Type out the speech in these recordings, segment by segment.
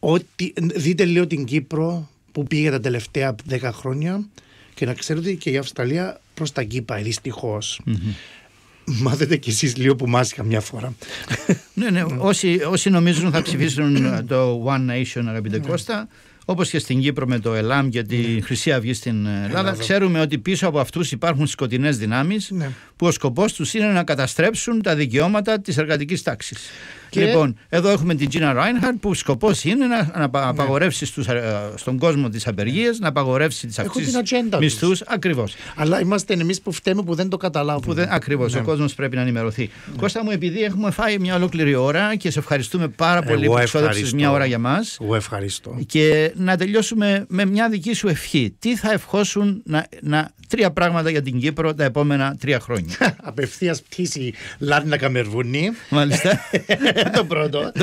Δείτε λίγο την Κύπρο που πήγε τα τελευταία 10 χρόνια και να ξέρετε ότι και η Αυστραλία προς τα εκεί πάει, δυστυχώς. Μάθετε κι εσείς λίγο που μας καμιά φορά. Ναι. Όσοι νομίζουν θα ψηφίσουν το One Nation, αγαπητέ Κώστα, όπως και στην Κύπρο με το ΕΛΑΜ και τη Χρυσή Αυγή στην Ελλάδα, ξέρουμε ότι πίσω από αυτούς υπάρχουν σκοτεινές δυνάμεις που ο σκοπός τους είναι να καταστρέψουν τα δικαιώματα της εργατικής τάξης. Λοιπόν, εδώ έχουμε την Τζίνα Ράινχαρτ που σκοπός είναι να απαγορεύσει στον κόσμο τις απεργίες, να απαγορεύσει τις αυξήσεις μισθούς. Ακριβώς. Αλλά είμαστε εμείς που φταίμε που δεν το καταλάβουμε. Ακριβώς. Ο κόσμος πρέπει να ενημερωθεί. Κώστα μου, επειδή έχουμε φάει μια ολόκληρη ώρα και σε ευχαριστούμε πάρα πολύ που ξόδεψες μια ώρα για μας. Εγώ ευχαριστώ. Και να τελειώσουμε με μια δική σου ευχή. Τι θα ευχόσουν 3 πράγματα για την Κύπρο τα επόμενα 3 χρόνια? Απευθείας πτήση Λάρνα Καμερβούνι. Μάλιστα. Το πρώτο.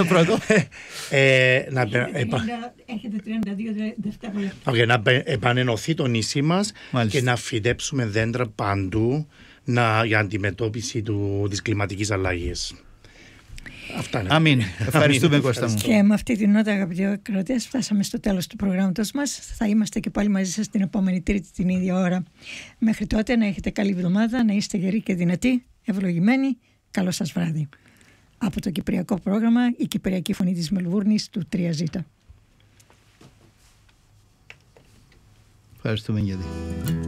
Έχετε 32 δευτερόλεπτα. Να επανενωθεί το νησί μας και να φυτέψουμε δέντρα παντού για αντιμετώπιση της κλιματικής αλλαγής. Αυτά είναι. Αμήν. Ευχαριστούμε, Κώστα μου. Και με αυτή την νότα, αγαπητοί ακροατές, φτάσαμε στο τέλος του προγράμματος μας. Θα είμαστε και πάλι μαζί σας την επόμενη Τρίτη την ίδια ώρα. Μέχρι τότε να έχετε καλή εβδομάδα, να είστε γεροί και δυνατοί, ευλογημένοι. Καλό σας βράδυ. Από το Κυπριακό πρόγραμμα, η Κυπριακή Φωνή της Μελβούρνης του 3Z. Ευχαριστούμε, γιατί.